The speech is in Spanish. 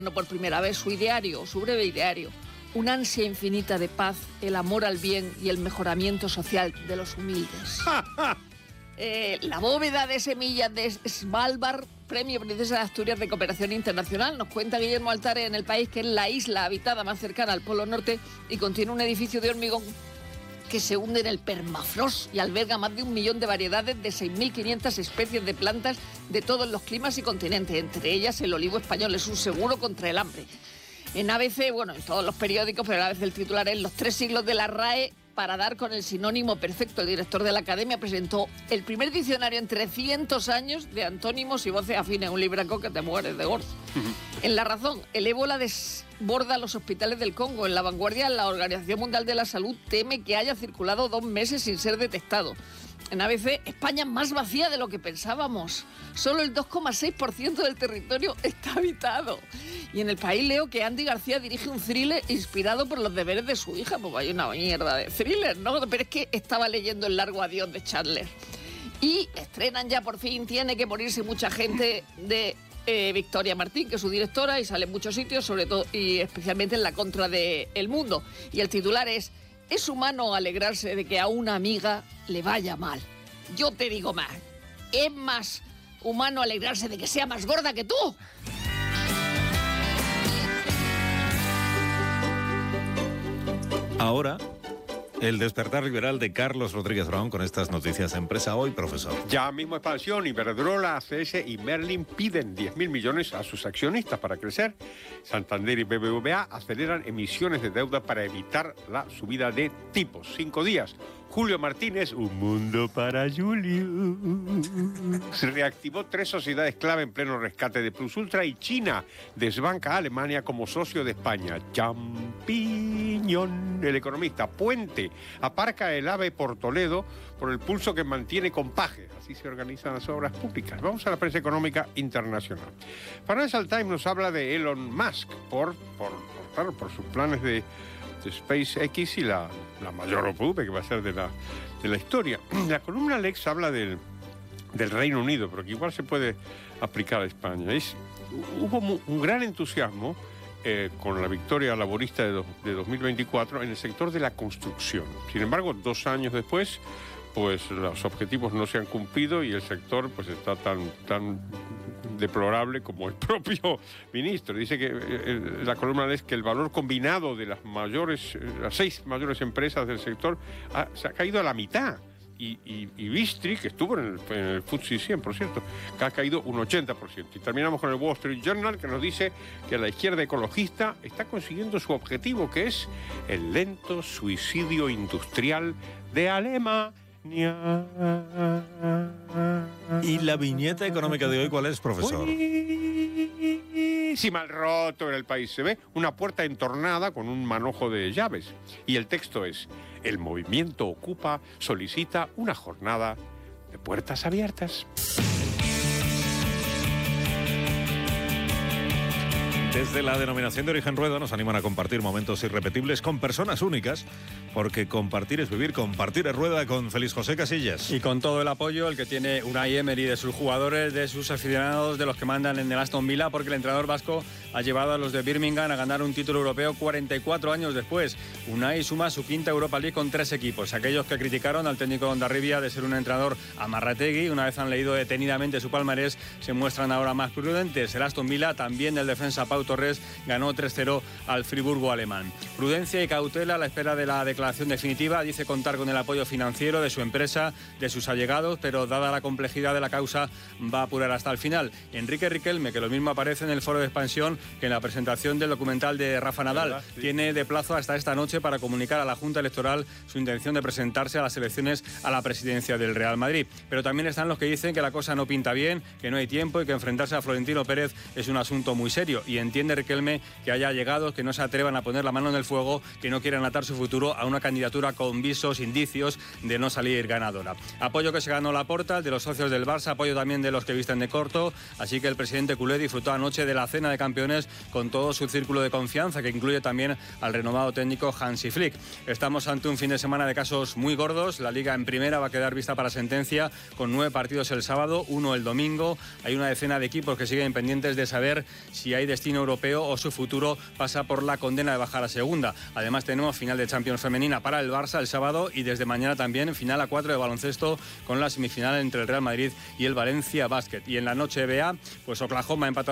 por primera vez su ideario, su breve ideario, una ansia infinita de paz, el amor al bien y el mejoramiento social de los humildes. La bóveda de semillas de Svalbard, Premio Princesa de Asturias de Cooperación Internacional, nos cuenta Guillermo Altares en El País, que es la isla habitada más cercana al Polo Norte y contiene un edificio de hormigón que se hunde en el permafrost y alberga más de 1 millón de variedades de 6.500 especies de plantas de todos los climas y continentes, entre ellas el olivo español, es un seguro contra el hambre. En ABC, bueno, en todos los periódicos, pero a veces el titular es Los 3 siglos de la RAE para dar con el sinónimo perfecto. El director de la Academia presentó el primer diccionario en 300 años de antónimos y voces afines, un libraco que te mueres de gordo. En La Razón, el ébola desborda los hospitales del Congo. En La Vanguardia, la Organización Mundial de la Salud teme que haya circulado 2 meses sin ser detectado. En ABC, España es más vacía de lo que pensábamos. Solo el 2,6% del territorio está habitado. Y en El País leo que Andy García dirige un thriller inspirado por los deberes de su hija. Pues hay una mierda de thriller, ¿no? Pero es que estaba leyendo El largo adiós de Chandler. Y estrenan ya por fin Tiene que morirse mucha gente de Victoria Martín, que es su directora, y sale en muchos sitios, sobre todo y especialmente en la contra de El Mundo. Y el titular ¿Es humano alegrarse de que a una amiga le vaya mal? Yo te digo más. Es más humano alegrarse de que sea más gorda que tú. Ahora, el despertar liberal de Carlos Rodríguez Brown con estas noticias en Presa Hoy, profesor. Ya mismo Expansión, Iberdrola, ACS y Merlin piden 10.000 millones a sus accionistas para crecer. Santander y BBVA aceleran emisiones de deuda para evitar la subida de tipos. 5 días. Julio Martínez, un mundo para Julio. Se reactivó 3 sociedades clave en pleno rescate de Plus Ultra y China desbanca a Alemania como socio de España. Champiñón. El economista Puente aparca el AVE por Toledo por el pulso que mantiene con Paje. Así se organizan las obras públicas. Vamos a la prensa económica internacional. Financial Times nos habla de Elon Musk por sus planes de SpaceX y la mayor ocupe que va a ser de la historia. La columna Lex habla del Reino Unido, pero que igual se puede aplicar a España. Hubo un gran entusiasmo con la victoria laborista de 2024 en el sector de la construcción. Sin embargo, 2 años después, pues los objetivos no se han cumplido y el sector pues está tan deplorable como el propio ministro. Dice que la columna es que el valor combinado de las 6 mayores empresas del sector se ha caído a la mitad. Y Vistry, que estuvo en el FTSE 100, por cierto, que ha caído un 80%. Y terminamos con el Wall Street Journal, que nos dice que la izquierda ecologista está consiguiendo su objetivo, que es el lento suicidio industrial de Alemania. ¿Y la viñeta económica de hoy cuál es, profesor? Si mal roto en El País se ve una puerta entornada con un manojo de llaves. Y el texto es: el movimiento Ocupa solicita una jornada de puertas abiertas. Desde la denominación de origen Rueda nos animan a compartir momentos irrepetibles con personas únicas, porque compartir es vivir. Compartir es Rueda con Félix José Casillas. Y con todo el apoyo el que tiene Unai Emery, de sus jugadores, de sus aficionados, de los que mandan en el Aston Villa, porque el entrenador vasco ha llevado a los de Birmingham a ganar un título europeo 44 años después. Unai suma su 5ª Europa League con 3 equipos. Aquellos que criticaron al técnico de Hondarribia de ser un entrenador amarrategui, una vez han leído detenidamente su palmarés, se muestran ahora más prudentes. El Aston Villa, también del defensa Pau Torres, ganó 3-0 al Friburgo alemán. Prudencia y cautela a la espera de la declaración definitiva. Dice contar con el apoyo financiero de su empresa, de sus allegados, pero dada la complejidad de la causa va a apurar hasta el final. Enrique Riquelme, que lo mismo aparece en el foro de expansión que en la presentación del documental de Rafa Nadal, sí, tiene de plazo hasta esta noche para comunicar a la Junta Electoral su intención de presentarse a las elecciones a la presidencia del Real Madrid. Pero también están los que dicen que la cosa no pinta bien, que no hay tiempo y que enfrentarse a Florentino Pérez es un asunto muy serio. Y entiende Riquelme que haya allegados que no se atrevan a poner la mano en el fuego, que no quieran atar su futuro a una candidatura con visos, indicios de no salir ganadora. Apoyo que se ganó Laporta, de los socios del Barça, apoyo también de los que visten de corto, así que el presidente culé disfrutó anoche de la cena de campeones con todo su círculo de confianza, que incluye también al renomado técnico Hansi Flick. Estamos ante un fin de semana de casos muy gordos. La Liga en primera va a quedar vista para sentencia con 9 partidos el sábado, 1 el domingo. Hay una decena de equipos que siguen pendientes de saber si hay destino europeo o su futuro pasa por la condena de bajar a segunda. Además tenemos final de Champions femenina para el Barça el sábado y desde mañana también final a 4 de baloncesto con la semifinal entre el Real Madrid y el Valencia Basket. Y en la noche BA, pues Oklahoma empató